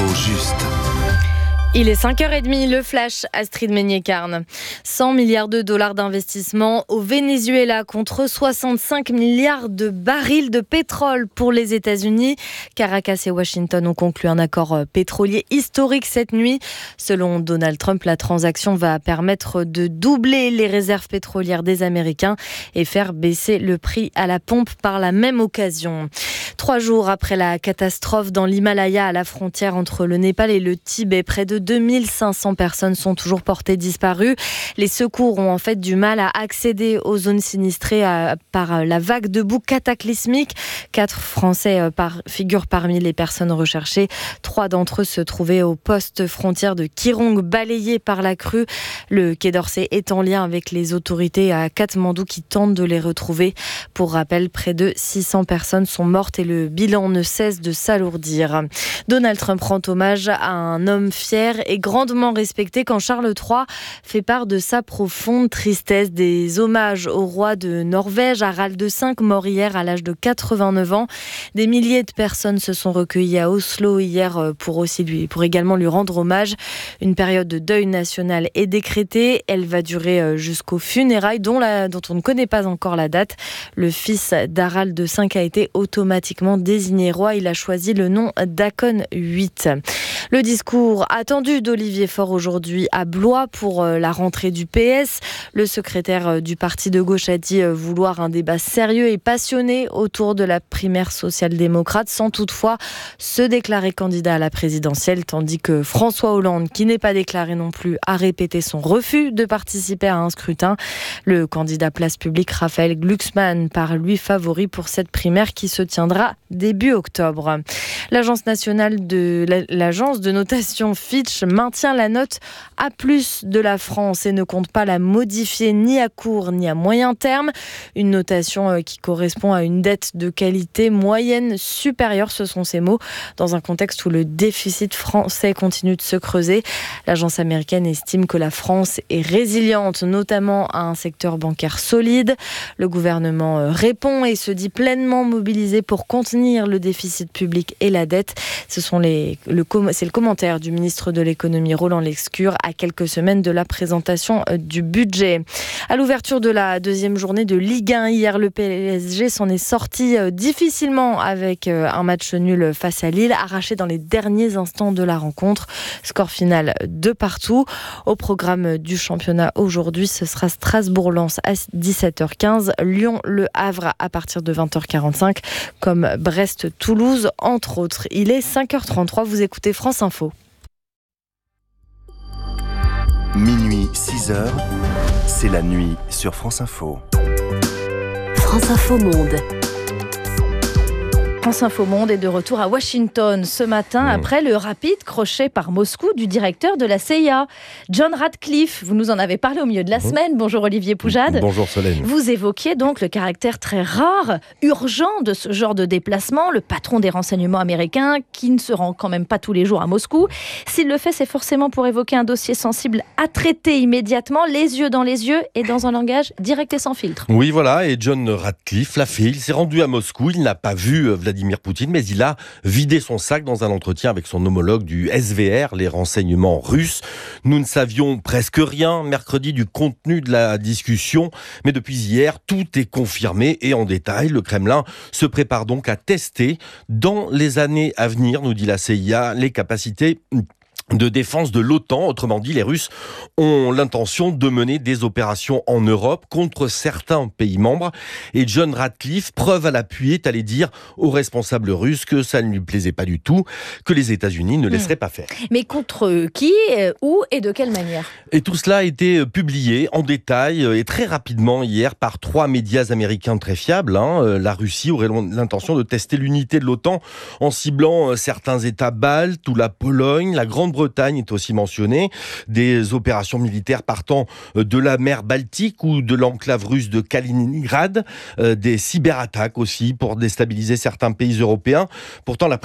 L'info juste. Il est 5h30, le flash, Astrid Meignet-Carne. 100 milliards de dollars d'investissement au Venezuela contre 65 milliards de barils de pétrole pour les États-Unis. Caracas et Washington ont conclu un accord pétrolier historique cette nuit. Selon Donald Trump, la transaction va permettre de doubler les réserves pétrolières des Américains et faire baisser le prix à la pompe par la même occasion. 3 jours après la catastrophe dans l'Himalaya à la frontière entre le Népal et le Tibet, près de 2500 personnes sont toujours portées disparues. Les secours ont en fait du mal à accéder aux zones sinistrées par la vague de boue cataclysmique. 4 Français figurent parmi les personnes recherchées. 3 d'entre eux se trouvaient au poste frontière de Kirong, balayés par la crue. Le Quai d'Orsay est en lien avec les autorités à Katmandou qui tentent de les retrouver. Pour rappel, près de 600 personnes sont mortes et le bilan ne cesse de s'alourdir. Donald Trump rend hommage à un homme fier et grandement respecté quand Charles III fait part de sa profonde tristesse. Des hommages au roi de Norvège, Harald V, mort hier à l'âge de 89 ans. Des milliers de personnes se sont recueillies à Oslo hier pour également lui rendre hommage. Une période de deuil national est décrétée. Elle va durer jusqu'aux funérailles dont on ne connaît pas encore la date. Le fils d'Harald V a été automatiquement désigné roi. Il a choisi le nom d'Haakon VIII. Le discours attendu d'Olivier Faure aujourd'hui à Blois pour la rentrée du PS. Le secrétaire du parti de gauche a dit vouloir un débat sérieux et passionné autour de la primaire social-démocrate, sans toutefois se déclarer candidat à la présidentielle, tandis que François Hollande, qui n'est pas déclaré non plus, a répété son refus de participer à un scrutin. Le candidat Place Publique, Raphaël Glucksmann, par lui favori pour cette primaire qui se tiendra début octobre. L'agence de notation Fitch maintient la note A+ de la France et ne compte pas la modifier ni à court ni à moyen terme. Une notation qui correspond à une dette de qualité moyenne supérieure, ce sont ces mots, dans un contexte où le déficit français continue de se creuser. L'agence américaine estime que la France est résiliente, notamment à un secteur bancaire solide. Le gouvernement répond et se dit pleinement mobilisé pour contenir le déficit public et la dette. C'est le commentaire du ministre de l'économie Roland Lescure à quelques semaines de la présentation du budget. À l'ouverture de la deuxième journée de Ligue 1 hier, le PSG s'en est sorti difficilement avec un match nul face à Lille, arraché dans les derniers instants de la rencontre. Score final 2-2. Au programme du championnat aujourd'hui, ce sera Strasbourg-Lens à 17h15, Lyon-Le Havre à partir de 20h45, comme Brest-Toulouse entre autres. Il est 5h33, vous écoutez France Info. Minuit 6h, c'est la nuit sur France Info. France Info Monde. France Info Monde est de retour à Washington ce matin après le rapide crochet par Moscou du directeur de la CIA, John Ratcliffe. Vous nous en avez parlé au milieu de la semaine. Bonjour Olivier Poujade. Bonjour Solène. Vous évoquiez donc le caractère très rare, urgent de ce genre de déplacement. Le patron des renseignements américains qui ne se rend quand même pas tous les jours à Moscou. S'il le fait, c'est forcément pour évoquer un dossier sensible à traiter immédiatement, les yeux dans les yeux et dans un langage direct et sans filtre. Oui, voilà, et John Ratcliffe l'a fait. Il s'est rendu à Moscou, il n'a pas vu Vladimir Poutine, mais il a vidé son sac dans un entretien avec son homologue du SVR, les renseignements russes. Nous ne savions presque rien mercredi du contenu de la discussion, mais depuis hier, tout est confirmé et en détail. Le Kremlin se prépare donc à tester dans les années à venir, nous dit la CIA, les capacités de défense de l'OTAN. Autrement dit, les Russes ont l'intention de mener des opérations en Europe contre certains pays membres. Et John Ratcliffe, preuve à l'appui, est allé dire aux responsables russes que ça ne lui plaisait pas du tout, que les États-Unis ne laisseraient pas faire. Mais contre qui, où et de quelle manière ? Et tout cela a été publié en détail et très rapidement hier par 3 médias américains très fiables. La Russie aurait l'intention de tester l'unité de l'OTAN en ciblant certains États baltes ou la Pologne, la Grande-Bretagne est aussi mentionnée, des opérations militaires partant de la mer Baltique ou de l'enclave russe de Kaliningrad, des cyberattaques aussi pour déstabiliser certains pays européens. Pourtant, la